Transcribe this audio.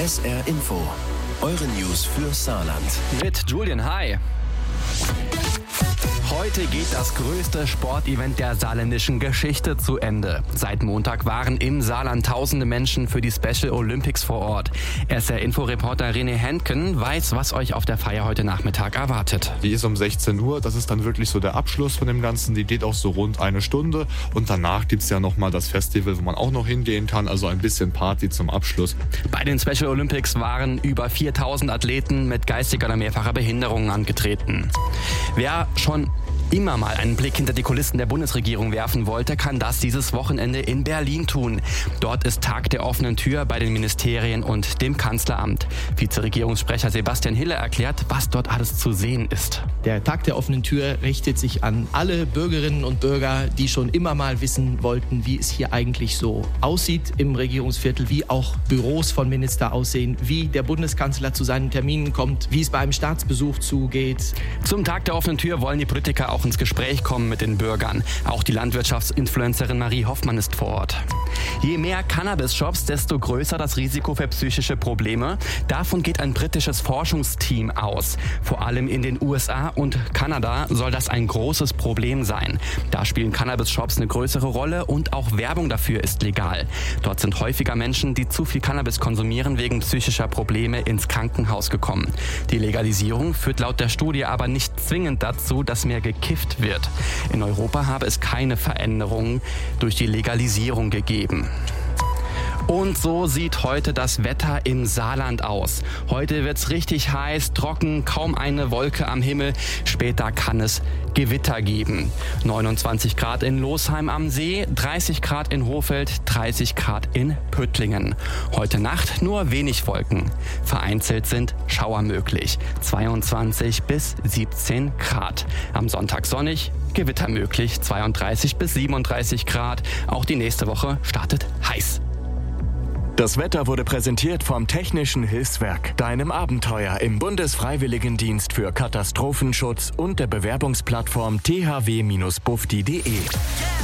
SR Info, eure News für Saarland. Mit Julian, hi. Heute geht das größte Sportevent der saarländischen Geschichte zu Ende. Seit Montag waren im Saarland tausende Menschen für die Special Olympics vor Ort. SR-Info-Reporter René Hentgen weiß, was euch auf der Feier heute Nachmittag erwartet. Die ist um 16 Uhr, das ist dann wirklich so der Abschluss von dem Ganzen. Die geht auch so rund eine Stunde und danach gibt's ja nochmal das Festival, wo man auch noch hingehen kann, also ein bisschen Party zum Abschluss. Bei den Special Olympics waren über 4000 Athleten mit geistiger oder mehrfacher Behinderung angetreten. Wer schon immer mal einen Blick hinter die Kulissen der Bundesregierung werfen wollte, kann das dieses Wochenende in Berlin tun. Dort ist Tag der offenen Tür bei den Ministerien und dem Kanzleramt. Vizeregierungssprecher Sebastian Hille erklärt, was dort alles zu sehen ist. Der Tag der offenen Tür richtet sich an alle Bürgerinnen und Bürger, die schon immer mal wissen wollten, wie es hier eigentlich so aussieht im Regierungsviertel, wie auch Büros von Minister aussehen, wie der Bundeskanzler zu seinen Terminen kommt, wie es bei einem Staatsbesuch zugeht. Zum Tag der offenen Tür wollen die Politiker auch ins Gespräch kommen mit den Bürgern. Auch die Landwirtschaftsinfluencerin Marie Hoffmann ist vor Ort. Je mehr Cannabis-Shops, desto größer das Risiko für psychische Probleme. Davon geht ein britisches Forschungsteam aus. Vor allem in den USA und Kanada soll das ein großes Problem sein. Da spielen Cannabis-Shops eine größere Rolle und auch Werbung dafür ist legal. Dort sind häufiger Menschen, die zu viel Cannabis konsumieren, wegen psychischer Probleme ins Krankenhaus gekommen. Die Legalisierung führt laut der Studie aber nicht zwingend dazu, dass mehr gekifft wird. In Europa habe es keine Veränderungen durch die Legalisierung gegeben. Und so sieht heute das Wetter im Saarland aus. Heute wird's richtig heiß, trocken, kaum eine Wolke am Himmel. Später kann es Gewitter geben. 29 Grad in Losheim am See, 30 Grad in Hohfeld, 30 Grad in Püttlingen. Heute Nacht nur wenig Wolken. Vereinzelt sind Schauer möglich. 22 bis 17 Grad. Am Sonntag sonnig, Gewitter möglich, 32 bis 37 Grad. Auch die nächste Woche startet heiß. Das Wetter wurde präsentiert vom Technischen Hilfswerk, deinem Abenteuer im Bundesfreiwilligendienst für Katastrophenschutz und der Bewerbungsplattform thw-bufdi.de.